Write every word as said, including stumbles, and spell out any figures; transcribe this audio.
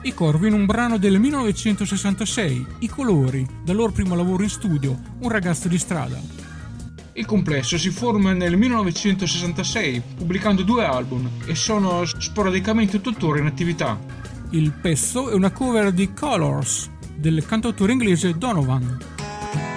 I Corvi in un brano del millenovecentosessantasei, I colori, dal loro primo lavoro in studio, Un ragazzo di strada. Il complesso si forma nel millenovecentosessantasei, pubblicando due album e sono sporadicamente tuttora in attività. Il pezzo è una cover di Colors del cantautore inglese Donovan.